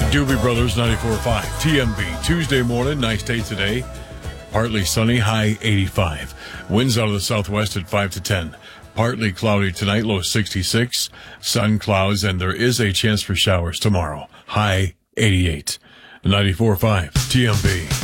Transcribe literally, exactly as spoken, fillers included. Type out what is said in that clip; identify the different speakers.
Speaker 1: Doobie Brothers ninety-four point five. T M B. Tuesday morning, nice day today. Partly sunny, high eighty-five. Winds out of the southwest at five to ten. Partly cloudy tonight, low sixty-six. Sun, clouds, and there is a chance for showers tomorrow. High eighty-eight. ninety-four point five. T M B.